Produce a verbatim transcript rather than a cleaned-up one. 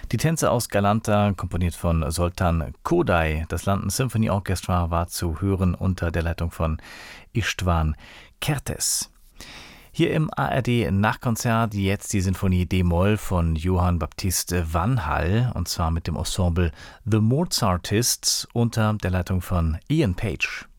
Die Tänze aus Galanta, komponiert von Zoltán Kodály. Das London Symphony Orchestra war zu hören unter der Leitung von István Kertész. Hier im A R D-Nachkonzert jetzt die Sinfonie D-Moll von Johann Baptist Vanhal, und zwar mit dem Ensemble The Mozartists unter der Leitung von Ian Page.